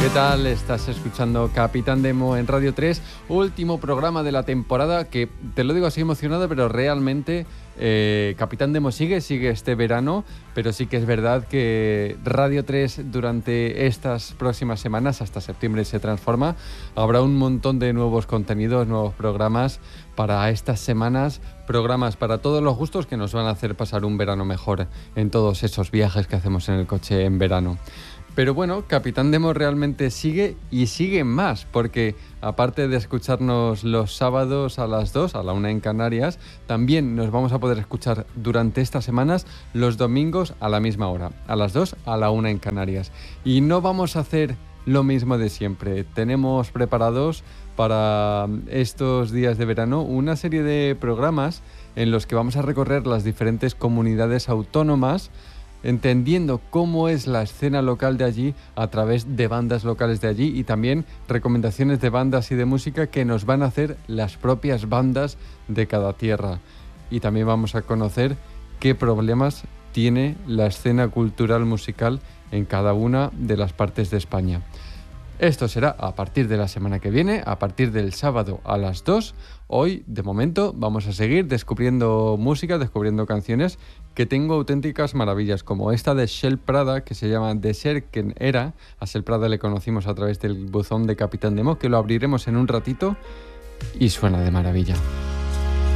¿Qué tal? Estás escuchando Capitán Demo en Radio 3, último programa de la temporada, que te lo digo así emocionado, pero realmente Capitán Demo sigue este verano, pero sí que es verdad que Radio 3 durante estas próximas semanas, hasta septiembre se transforma, habrá un montón de nuevos contenidos, nuevos programas para estas semanas, programas para todos los gustos que nos van a hacer pasar un verano mejor en todos esos viajes que hacemos en el coche en verano. Pero bueno, Capitán Demo realmente sigue y sigue más, porque aparte de escucharnos los sábados a las 2, a la 1 en Canarias, también nos vamos a poder escuchar durante estas semanas los domingos a la misma hora, a las 2, a la 1 en Canarias. Y no vamos a hacer lo mismo de siempre. Tenemos preparados para estos días de verano una serie de programas en los que vamos a recorrer las diferentes comunidades autónomas, entendiendo cómo es la escena local de allí a través de bandas locales de allí y también recomendaciones de bandas y de música que nos van a hacer las propias bandas de cada tierra. Y también vamos a conocer qué problemas tiene la escena cultural musical en cada una de las partes de España. Esto será a partir de la semana que viene, a partir del sábado a las 2. Hoy, de momento, vamos a seguir descubriendo música, descubriendo canciones que tengo auténticas maravillas, como esta de Shell Prada, que se llama De Ser Quien Era. A Shell Prada le conocimos a través del buzón de Capitán Demo, que lo abriremos en un ratito y suena de maravilla.